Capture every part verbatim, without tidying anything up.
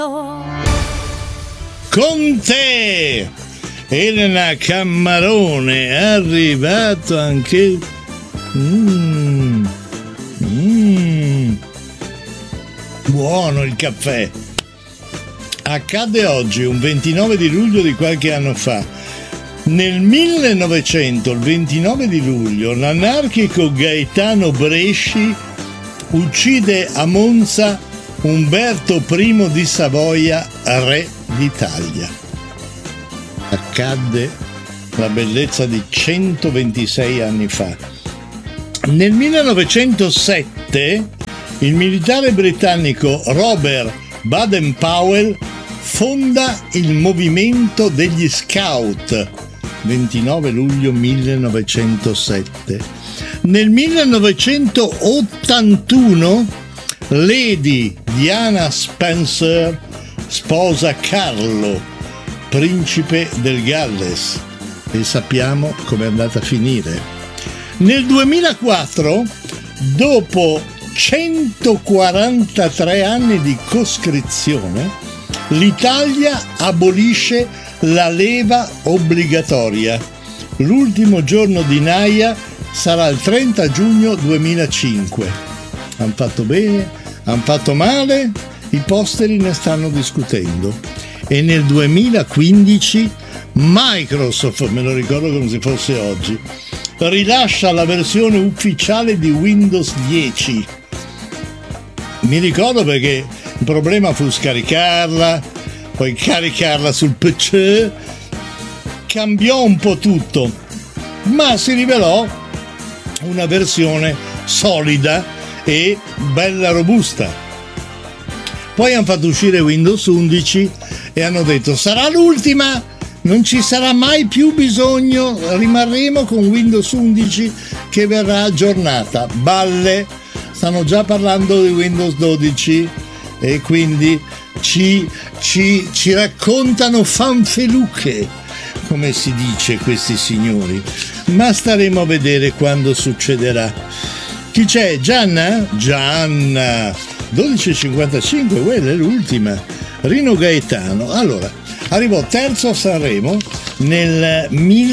Con te Elena Cammarone, è arrivato anche mm. Mm. Buono il caffè. Accadde oggi, un ventinove di luglio di qualche anno fa. Nel millenovecento, il ventinove di luglio, l'anarchico Gaetano Bresci uccide a Monza Umberto I di Savoia, re d'Italia. Accadde la bellezza di centoventisei anni fa. Nel millenovecentosette il militare britannico Robert Baden-Powell fonda il movimento degli Scout, ventinove luglio millenovecentosette. Nel millenovecentottantuno Lady Diana Spencer sposa Carlo, principe del Galles, e sappiamo come è andata a finire. Nel duemilaquattro, dopo centoquarantatré anni di coscrizione, l'Italia abolisce la leva obbligatoria. L'ultimo giorno di Naia sarà il trenta giugno duemilacinque. Han fatto bene, han fatto male, i posteri ne stanno discutendo. E nel duemilaquindici Microsoft, me lo ricordo come se fosse oggi, rilascia la versione ufficiale di Windows dieci. Mi ricordo perché il problema fu scaricarla, poi caricarla sul P C, cambiò un po' tutto, ma si rivelò una versione solida e bella robusta. Poi hanno fatto uscire Windows undici e hanno detto sarà l'ultima, non ci sarà mai più bisogno, rimarremo con Windows undici che verrà aggiornata. Balle, stanno già parlando di Windows dodici e quindi ci, ci, ci raccontano fanfeluche, come si dice questi signori, ma staremo a vedere quando succederà. Chi c'è? Gianna? Gianna, dodici e cinquantacinque, quella è l'ultima. Rino Gaetano, allora, arrivò terzo a Sanremo nel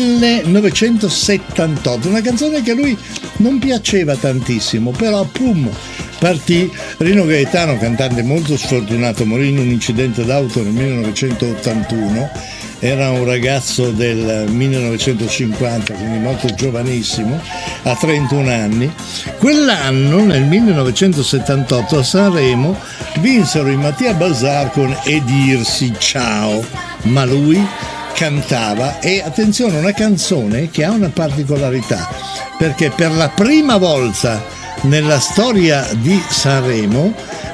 millenovecentosettantotto, una canzone che a lui non piaceva tantissimo, però pum, partì. Rino Gaetano, cantante molto sfortunato, morì in un incidente d'auto nel millenovecentottantuno, era un ragazzo del millenovecentocinquanta, quindi molto giovanissimo, a trentuno anni. Quell'anno, nel millenovecentosettantotto, a Sanremo vinsero i Mattia Bazar con E dirsi ciao, ma lui cantava, e attenzione, una canzone che ha una particolarità, perché per la prima volta nella storia di Sanremo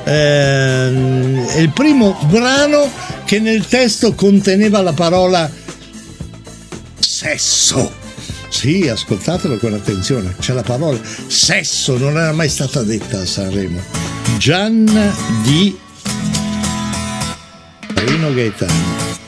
eh, è il primo brano che nel testo conteneva la parola sesso. Sì, ascoltatelo con attenzione, c'è la parola sesso, non era mai stata detta a Sanremo. Gianna di Rino Gaetano.